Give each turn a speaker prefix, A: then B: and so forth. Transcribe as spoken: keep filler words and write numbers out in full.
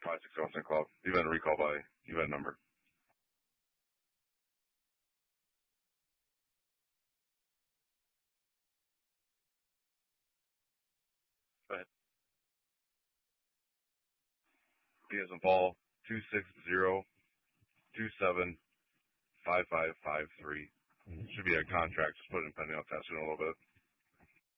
A: five six seven Club. Event recall by event number. Go ahead. P as in Paul, two six zero two seven five five five three. Should be a contract. Just put it in pending. I'll test it in a little bit.